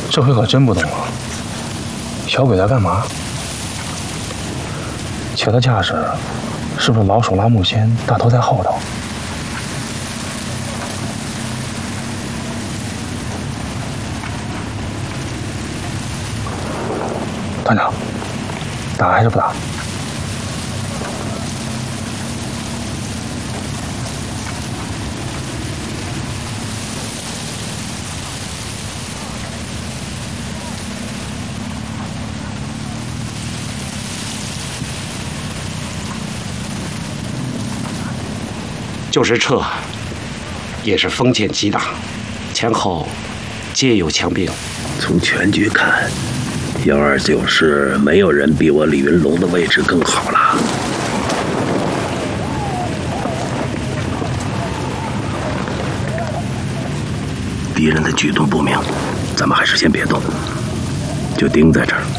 这回可真不懂了，小鬼在干嘛？瞧他架势，是不是老手拉木仙，大头在后头？团长，打还是不打？ 就是撤，也是风险极大，前后皆有强兵。 从全局看，129师没有人比我李云龙的位置更好了。敌人的举动不明，咱们还是先别动，就盯在这儿。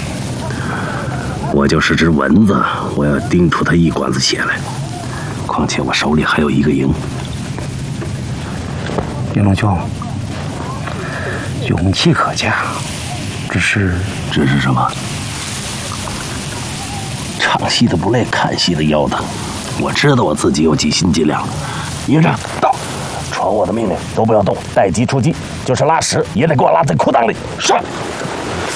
我就是只蚊子，我要盯出他一管子血来。况且我手里还有一个营。 云龙兄，勇气可嘉，只是什么？唱戏的不累，看戏的要的。我知道我自己有几斤几两。营长到，传我的命令，都不要动，待机出击，就是拉屎也得给我拉在裤裆里。是。